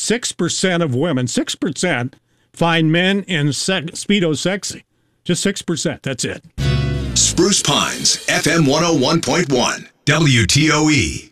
6% of women, 6%, find men in Speedo sexy. Just 6%. That's it. Spruce Pines, FM 101.1, WTOE.